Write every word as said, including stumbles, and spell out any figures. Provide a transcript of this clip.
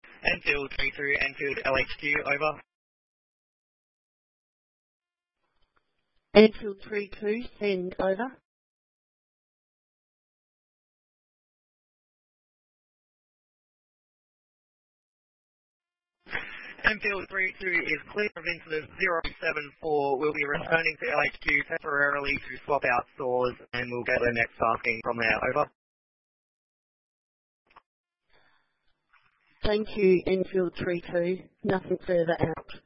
Enfield three two, Enfield L H Q, over. Enfield three two, send, over. Enfield three two is clear of incident zero seven four. We'll be returning to L H Q temporarily to swap out stores, and we'll get the next tasking from there, over. Thank you, Enfield three two. Nothing further out.